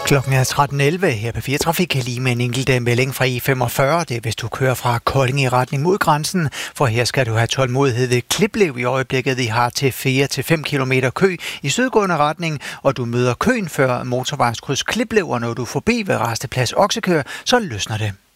Klokken er 13.11 her på 4 Trafik, lige med en enkelt melding fra I45. Det er, hvis du kører fra Kolding i retning mod grænsen, for her skal du have tålmodighed ved Kliplev i øjeblikket. Vi har til 4-5 km kø i sydgående retning, og du møder køen før motorvejskryds Kliplev, og når du er forbi ved Rasteplads Oksekør, så løsner det.